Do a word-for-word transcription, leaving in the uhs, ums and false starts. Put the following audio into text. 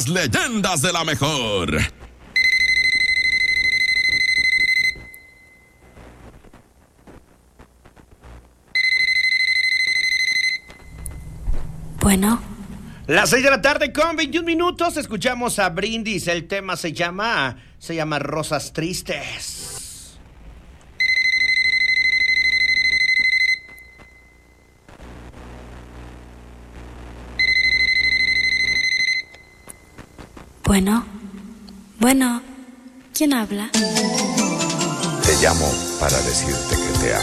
Leyendas de la mejor. Bueno. Las seis de la tarde con veintiún minutos. Escuchamos a Brindis. El tema se llama, se llama Rosas Tristes. Bueno. Bueno. ¿Quién habla? Te llamo para decirte que te amo.